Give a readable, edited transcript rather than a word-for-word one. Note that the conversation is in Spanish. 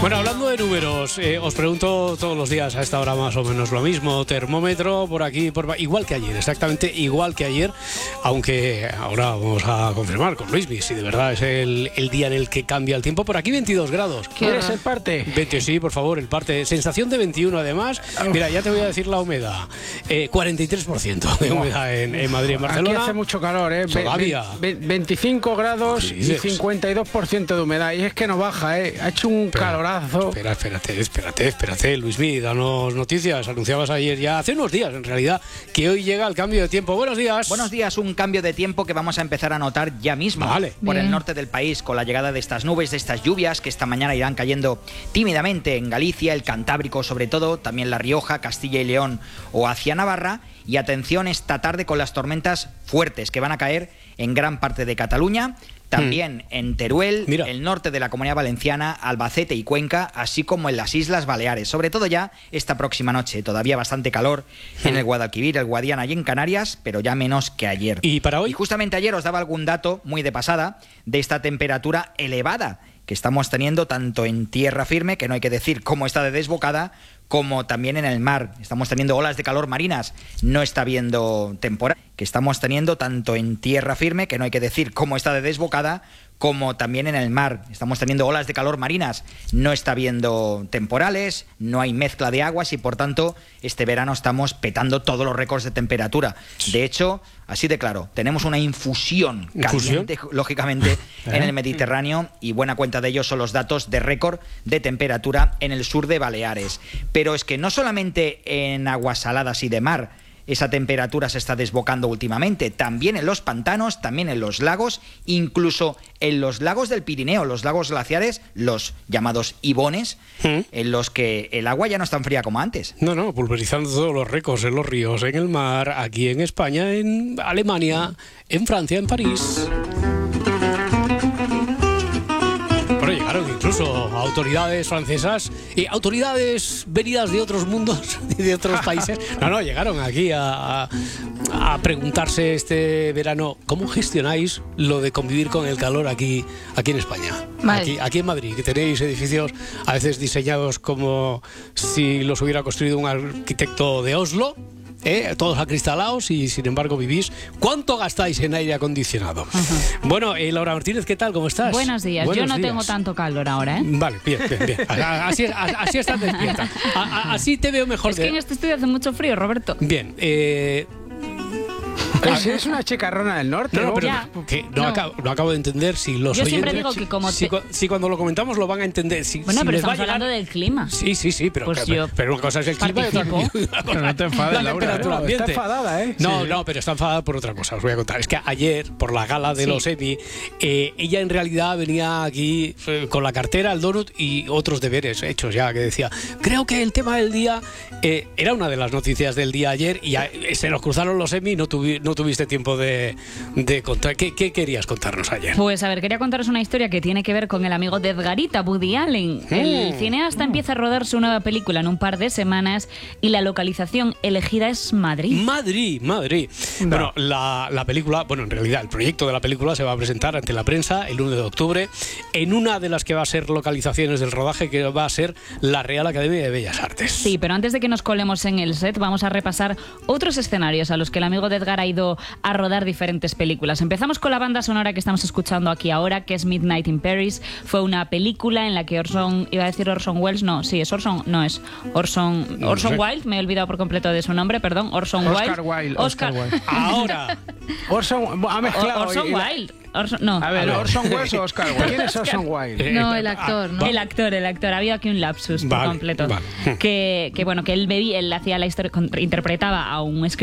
Bueno, hablando de números, os pregunto todos los días a esta hora más o menos lo mismo. Termómetro por aquí, igual que ayer, exactamente igual que ayer, aunque ahora vamos a confirmar con Luismi si de verdad es el día en el que cambia el tiempo. Por aquí 22 grados. ¿Quieres el parte? 20, sí, por favor, el parte. Sensación de 21 además. Mira, ya te voy a decir la humedad. 43% de humedad en Madrid, en Barcelona. Aquí hace mucho calor, ¿eh? Todavía. 25 grados y 52% de humedad. Y es que no baja, ¿eh? Ha hecho un calorazo. Espérate, Luismi, danos noticias. Anunciabas ayer, ya hace unos días en realidad, que hoy llega el cambio de tiempo. Buenos días. Buenos días, un cambio de tiempo que vamos a empezar a notar ya mismo. Vale. Por el norte del país, con la llegada de estas nubes, de estas lluvias que esta mañana irán cayendo tímidamente en Galicia, el Cantábrico sobre todo, también La Rioja, Castilla y León o hacia Navarra. Y atención esta tarde con las tormentas fuertes que van a caer en gran parte de Cataluña, también en Teruel, el norte de la Comunidad Valenciana, Albacete y Cuenca, así como en las Islas Baleares. Sobre todo ya esta próxima noche, todavía bastante calor en el Guadalquivir, el Guadiana y en Canarias, pero ya menos que ayer. ¿Y para hoy? Y justamente ayer os daba algún dato muy de pasada de esta temperatura elevada que estamos teniendo tanto en tierra firme, que no hay que decir cómo está de desbocada, como también en el mar. Estamos teniendo olas de calor marinas, no está habiendo temporal, que estamos teniendo tanto en tierra firme, que no hay que decir cómo está de desbocada, como también en el mar. Estamos teniendo olas de calor marinas, no está habiendo temporales, no hay mezcla de aguas y por tanto este verano estamos petando todos los récords de temperatura. De hecho, así de claro, tenemos una infusión caliente, lógicamente, en el Mediterráneo, y buena cuenta de ello son los datos de récord de temperatura en el sur de Baleares. Pero es que no solamente en aguas saladas y de mar esa temperatura se está desbocando últimamente, también en los pantanos, también en los lagos, incluso en los lagos del Pirineo, los lagos glaciares, los llamados ibones, en los que el agua ya no es tan fría como antes. No, pulverizando todos los récords en los ríos, en el mar, aquí en España, en Alemania, en Francia, en París. Bueno, llegaron incluso autoridades francesas y autoridades venidas de otros mundos y de otros países. Llegaron aquí a preguntarse este verano cómo gestionáis lo de convivir con el calor aquí en España. Aquí en Madrid, que tenéis edificios a veces diseñados como si los hubiera construido un arquitecto de Oslo. Todos acristalados y sin embargo vivís. ¿Cuánto gastáis en aire acondicionado? Bueno, Laura Martínez, ¿qué tal? ¿Cómo estás? Buenos días. Yo no tengo tanto calor ahora, ¿eh? Vale, bien. Así estás despierta. Así te veo mejor. Es que en este estudio hace mucho frío, Roberto. Bien, es una chicarrona del norte. No acabo de entender si los Yo oyentes... siempre digo que como... Si cuando lo comentamos lo van a entender. Bueno, pero estamos hablando del clima. Sí, pero una cosa es el clima y otra Pero no te enfades, Laura. Está enfadada, ¿eh? No, pero está enfadada por otra cosa. Os voy a contar. Es que ayer, por la gala de los Emmy, ella en realidad venía aquí con la cartera, el donut y otros deberes hechos ya, que decía, creo que el tema del día era una de las noticias del día ayer y se nos cruzaron los Emmy y no tuviste tiempo de contar. ¿Qué querías contarnos ayer? Pues a ver, quería contaros una historia que tiene que ver con el amigo de Edgarita, Woody Allen. El cineasta empieza a rodar su nueva película en un par de semanas y la localización elegida es Madrid. Madrid. Bueno, la película, en realidad el proyecto de la película se va a presentar ante la prensa el 1 de octubre en una de las que va a ser localizaciones del rodaje, que va a ser la Real Academia de Bellas Artes. Sí, pero antes de que nos colemos en el set, vamos a repasar otros escenarios a los que el amigo de Edgar ha ido a rodar diferentes películas. Empezamos con la banda sonora que estamos escuchando aquí ahora, que es Midnight in Paris. Fue una película en la que Orson Welles, Orson Wilde, me he olvidado por completo de su nombre, perdón, Orson Wilde. Ahora. Orson Wilde. ¿Orson Welles o Oscar Wilde? ¿Quién es Orson Wilde? No, el actor, ¿no? El actor. Había aquí un lapsus por completo. Que él hacía la historia, interpretaba a un escritor